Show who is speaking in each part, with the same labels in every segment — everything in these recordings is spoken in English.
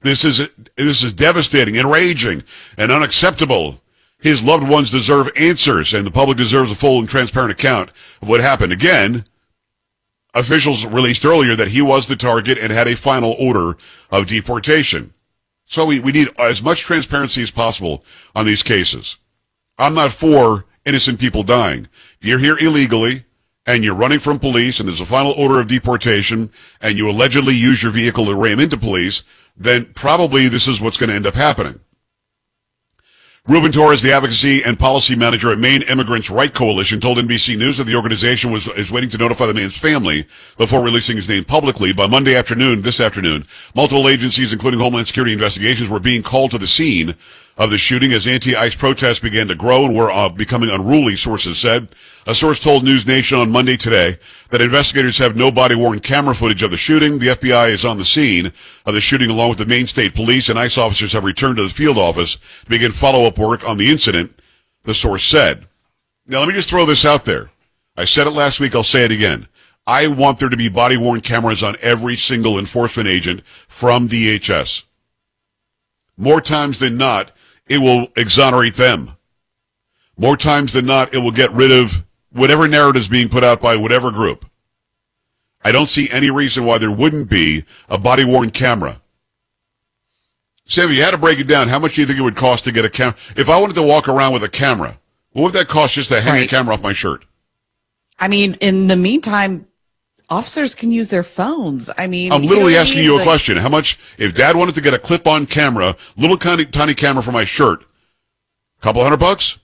Speaker 1: This is devastating, enraging, and unacceptable. His loved ones deserve answers, and the public deserves a full and transparent account of what happened. Again, officials released earlier that he was the target and had a final order of deportation. So we need as much transparency as possible on these cases. I'm not for innocent people dying. If you're here illegally and you're running from police and there's a final order of deportation and you allegedly use your vehicle to ram into police, then probably this is what's going to end up happening. Ruben Torres, the advocacy and policy manager at Maine Immigrants' Right Coalition, told NBC News that the organization is waiting to notify the man's family before releasing his name publicly. By Monday afternoon, this afternoon, multiple agencies, including Homeland Security investigations, were being called to the scene of the shooting as anti-ICE protests began to grow and were becoming unruly, sources said. A source told News Nation on Monday today that investigators have no body-worn camera footage of the shooting. The FBI is on the scene of the shooting along with the Maine State Police, and ICE officers have returned to the field office to begin follow-up work on the incident, the source said. Now, let me just throw this out there. I said it last week, I'll say it again. I want there to be body-worn cameras on every single enforcement agent from DHS. More times than not, it will exonerate them. More times than not, it will get rid of whatever narrative is being put out by whatever group. I don't see any reason why there wouldn't be a body-worn camera. Sam, if you had to break it down, how much do you think it would cost to get a camera? If I wanted to walk around with a camera, what would that cost just to hang a camera off my shirt?
Speaker 2: I mean, in the meantime, officers can use their phones. I mean,
Speaker 1: I'm literally asking you a question. How much, if Dad wanted to get a clip-on camera, little tiny camera for my shirt, couple $100?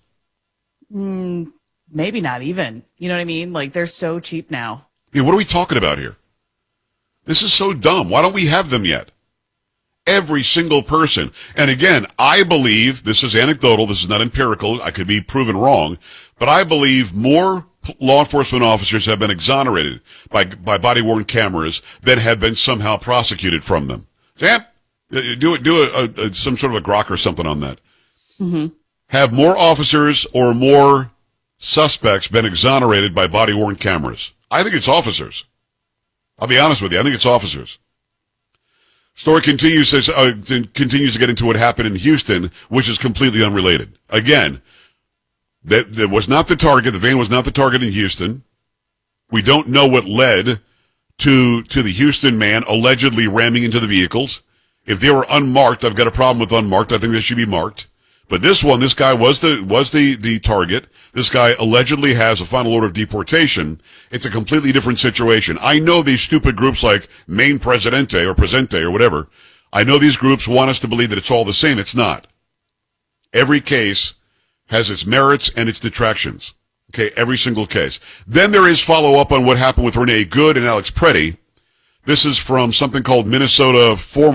Speaker 2: Maybe not even. You know what I mean? Like, they're so cheap now.
Speaker 1: I mean, what are we talking about here? This is so dumb. Why don't we have them yet? Every single person. And again, I believe, this is anecdotal, this is not empirical, I could be proven wrong, but I believe more law enforcement officers have been exonerated by body-worn cameras than have been somehow prosecuted from them. Sam, do some sort of a grok or something on that.
Speaker 2: Mm-hmm.
Speaker 1: Have more officers or more suspects been exonerated by body-worn cameras? I think it's officers. I'll be honest with you. I think it's officers. Story continues to get into what happened in Houston, which is completely unrelated. Again, that was not the target. The van was not the target in Houston. We don't know what led to the Houston man allegedly ramming into the vehicles. If they were unmarked, I've got a problem with unmarked. I think they should be marked. But this guy was the target. This guy allegedly has a final order of deportation. It's a completely different situation. I know these stupid groups like Maine Presidente or Presente or whatever. I know these groups want us to believe that it's all the same. It's not. Every case has its merits and its detractions. Okay, every single case. Then there is follow-up on what happened with Renee Good and Alex Preddy. This is from something called Minnesota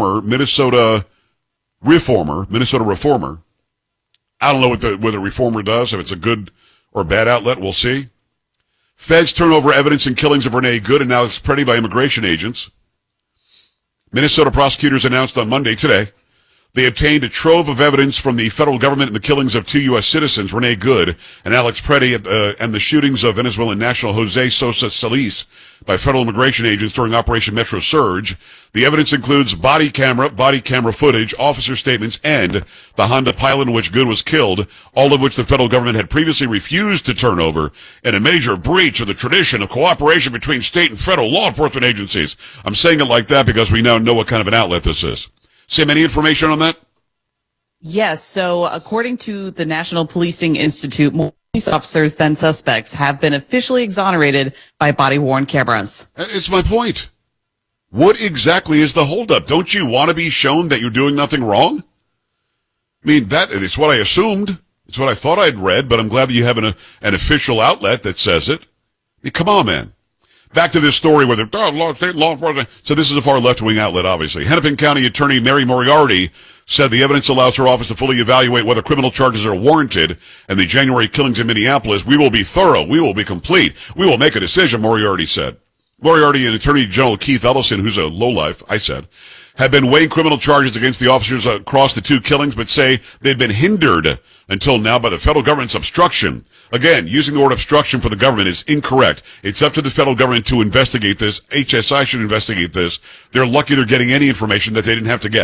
Speaker 1: Reformer. I don't know what the Reformer does, if it's a good or bad outlet, we'll see. Feds turn over evidence in killings of Renee Good and Alex Preddy by immigration agents. Minnesota prosecutors announced on Monday today they obtained a trove of evidence from the federal government in the killings of two U.S. citizens, Renee Good and Alex Preddy, and the shootings of Venezuelan national Jose Sosa Solis by federal immigration agents during Operation Metro Surge. The evidence includes body camera footage, officer statements, and the Honda Pilot in which Good was killed, all of which the federal government had previously refused to turn over in a major breach of the tradition of cooperation between state and federal law enforcement agencies. I'm saying it like that because we now know what kind of an outlet this is. Sam, any information on that?
Speaker 2: Yes. So according to the National Policing Institute, more police officers than suspects have been officially exonerated by body-worn cameras.
Speaker 1: It's my point. What exactly is the holdup? Don't you want to be shown that you're doing nothing wrong? I mean, it's what I assumed. It's what I thought I'd read, but I'm glad that you have an official outlet that says it. I mean, come on, man. Back to this story where state law enforcement. So this is a far left-wing outlet, obviously. Hennepin County Attorney Mary Moriarty said the evidence allows her office to fully evaluate whether criminal charges are warranted in the January killings in Minneapolis. We will be thorough. We will be complete. We will make a decision, Moriarty said. Moriarty and Attorney General Keith Ellison, who's a lowlife, I said, have been weighing criminal charges against the officers across the two killings, but say they've been hindered until now by the federal government's obstruction. Again, using the word obstruction for the government is incorrect. It's up to the federal government to investigate this. HSI should investigate this. They're lucky they're getting any information that they didn't have to get.